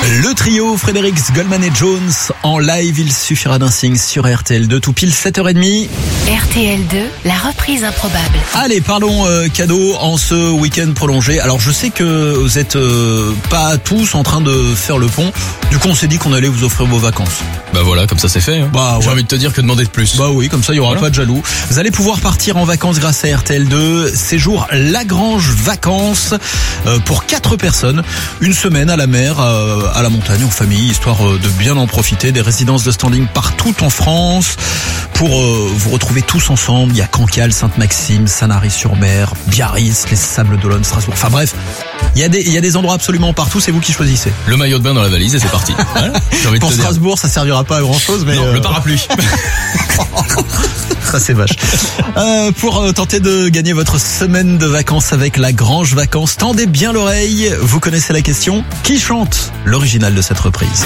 Le trio Frédérix, Goldman et Jones en live, il suffira d'un signe sur RTL2, tout pile 7h30. RTL2, la reprise improbable. Allez, parlons cadeaux en ce week-end prolongé. Alors je sais que vous êtes pas tous en train de faire le pont. Du coup on s'est dit qu'on allait vous offrir vos vacances. Bah voilà, comme ça c'est fait. Hein. Bah, J'ai ouais. envie de te dire que demander de plus. Bah oui, comme ça il y aura pas de jaloux. Vous allez pouvoir partir en vacances grâce à RTL2. Séjour Lagrange Vacances pour 4 personnes. Une semaine à la mer, à la montagne, en famille, histoire de bien en profiter. Des résidences de standing partout en France pour vous retrouver tous ensemble. Il y a Cancale, Sainte-Maxime, Sanary-sur-Mer, Biarritz, les Sables d'Olonne, Strasbourg. Enfin bref, il y a des endroits absolument partout. C'est vous qui choisissez. Le maillot de bain dans la valise et c'est parti. Voilà. J'ai envie de Pour te dire. Strasbourg, ça servira pas à grand chose, mais Non, le parapluie. ça c'est vache. Pour tenter de gagner votre semaine de vacances avec Lagrange Vacances, tendez bien l'oreille. Vous connaissez la question. Qui chante l'original de cette reprise?